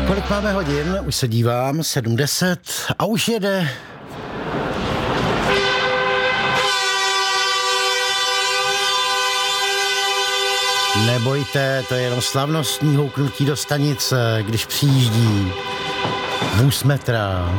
Kolik máme hodin? Už se dívám, 7:10 a už jede. Nebojte, to je jenom slavnostní houknutí do stanice, když přijíždí vůz metra.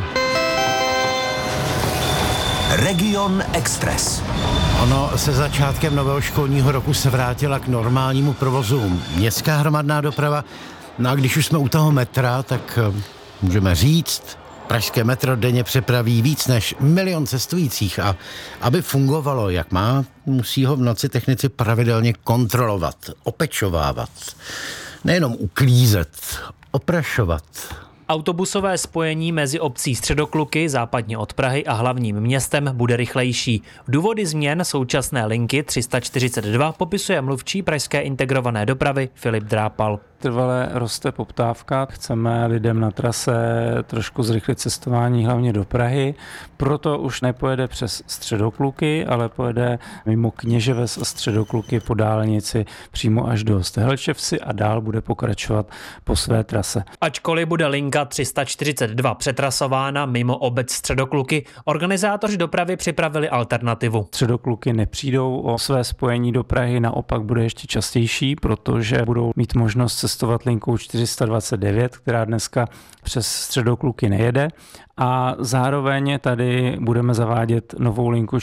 Region Express. Ono se začátkem nového školního roku se vrátila k normálnímu provozu městská hromadná doprava. No a když už jsme u toho metra, tak můžeme říct, pražské metro denně přepraví víc než 1 milion cestujících a aby fungovalo jak má, musí ho v noci technici pravidelně kontrolovat, opečovávat. Nejenom uklízet, oprašovat. Autobusové spojení mezi obcí Středokluky, západně od Prahy a hlavním městem bude rychlejší. Důvody změn současné linky 342 popisuje mluvčí pražské integrované dopravy Filip Drápal. Trvale roste poptávka, chceme lidem na trase trošku zrychlit cestování hlavně do Prahy, proto už nepojede přes Středokluky, ale pojede mimo Kněževes a Středokluky po dálnici přímo až do Stehelčevsi a dál bude pokračovat po své trase. Ačkoliv bude linka 342 přetrasována mimo obec Středokluky, organizátoři dopravy připravili alternativu. Středokluky nepřijdou o své spojení do Prahy, naopak bude ještě častější, protože budou mít možnost cestovat linkou 429, která dneska přes Středokluky nejede. A zároveň tady budeme zavádět novou linku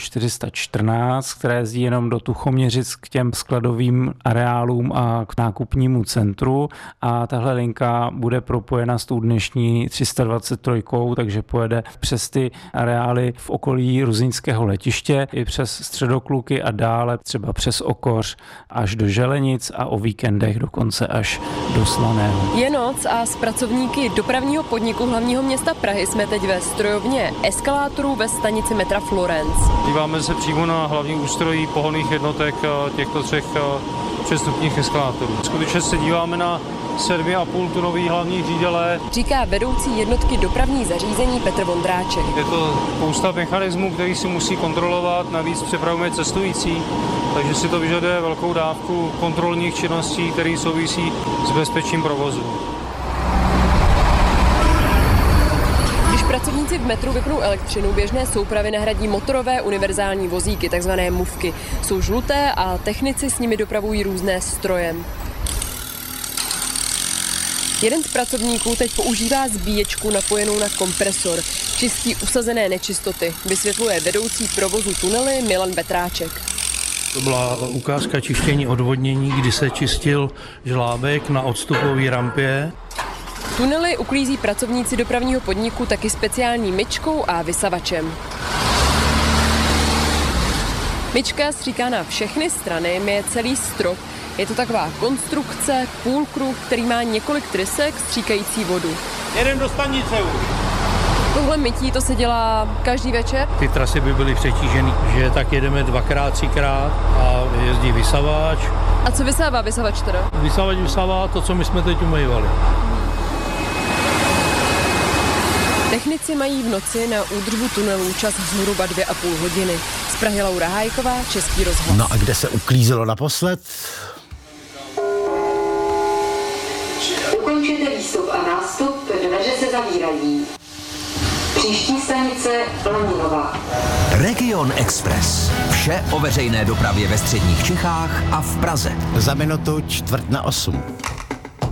414, která jezdí jenom do Tuchoměřic k těm skladovým areálům a k nákupnímu centru. A tahle linka bude propojena s tou dnešní 323, takže pojede přes ty areály v okolí Ruzyňského letiště i přes Středokluky a dále třeba přes Okoř až do Želenic a o víkendech dokonce až do Slaného. Je noc a s pracovníky dopravního podniku hlavního města Prahy jsme teď ve strojovně eskalátorů ve stanici metra Florence. Díváme se přímo na hlavní ústrojí pohonných jednotek těchto 3 přestupních eskalátorů. Skutečně se díváme na 7,5 tunový hlavní řídele. Říká vedoucí jednotky dopravní zařízení Petr Vondráček. Je to spousta mechanismů, který si musí kontrolovat, navíc přepravujeme cestující, takže si to vyžaduje velkou dávku kontrolních činností, které souvisí s bezpečím provozu. Pracovníci v metru vypnou elektřinu, běžné soupravy nahradí motorové univerzální vozíky, takzvané mufky. Jsou žluté a technici s nimi dopravují různé stroje. Jeden z pracovníků teď používá zbíječku napojenou na kompresor. Čistí usazené nečistoty, vysvětluje vedoucí provozu tunely Milan Betráček. To byla ukázka čištění odvodnění, kdy se čistil žlábek na odstupové rampě. Tunely uklízí pracovníci dopravního podniku taky speciální myčkou a vysavačem. Myčka stříká na všechny strany, myje celý strop. Je to taková konstrukce, půlkruh, který má několik trysek stříkající vodu. Jeden do stanice už. Tohle mytí to se dělá každý večer? Ty trasy by byly přetížený, že tak jedeme 2x, 3x a jezdí vysavač. A co vysává vysavač teda? Vysavač vysává to, co my jsme teď umývali. Technici mají v noci na údržbu tunelů čas zhruba 2,5 hodiny. Z Prahy Laura Hájková, Český rozhlas. No a kde se uklízelo naposled? Ukončete výstup a nástup, dveře se zavírají. Příští stanice Laninová. Region Express. Vše o veřejné dopravě ve středních Čechách a v Praze. Za minutu 7:45.